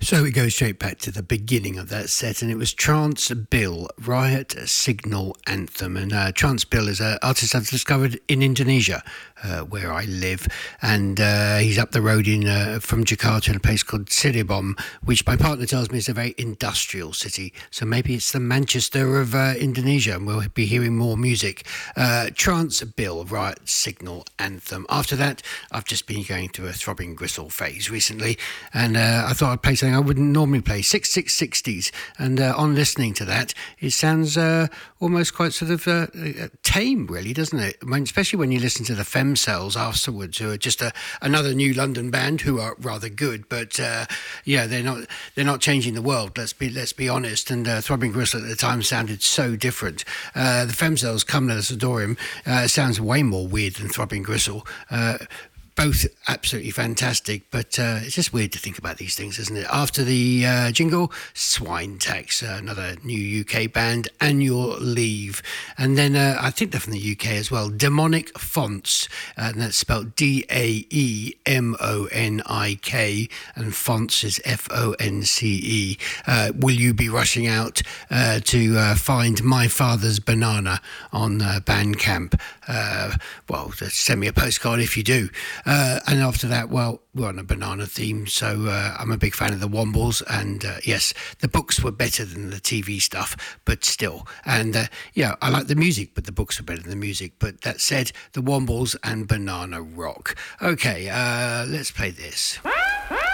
So we go straight back to the beginning of that set, and it was Trance Bill, Riot Signal Anthem. And Trance Bill is an artist I've discovered in Indonesia, where I live. And he's up the road from Jakarta in a place called Cirebon, which my partner tells me is a very industrial city. So maybe it's the Manchester of Indonesia, and we'll be hearing more music. Trance Bill, Riot Signal Anthem. After that, I've just been going through a Throbbing Gristle phase recently, and I thought I'd play something I wouldn't normally play, 6660s, and on listening to that, it sounds almost quite sort of tame, really, doesn't it? I mean, especially when you listen to the Femcells afterwards, who are just another new London band who are rather good, but yeah, they're not changing the world. Let's be honest. And Throbbing Gristle at the time sounded so different. The Femcells, Come Let Us Adore Him, sounds way more weird than Throbbing Gristle. Both absolutely fantastic, but it's just weird to think about these things, isn't it? After the jingle, Swine Tax, another new UK band, Annual Leave. And then I think they're from the UK as well, Demonic Fonts, and that's spelled Daemonik, and Fonts is Fonce. Will you be rushing out to find My Father's Banana on Bandcamp? Well, send me a postcard if you do. And after that, well, we're on a banana theme, so I'm a big fan of the Wombles, and yes, the books were better than the TV stuff, but still. And yeah, I like the music, but the books are better than the music. But that said, the Wombles and banana rock. Okay, let's play this.